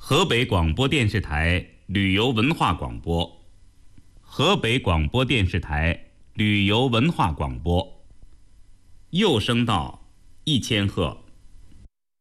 河北广播电视台旅游文化广播，河北广播电视台旅游文化广播，右声道1000赫。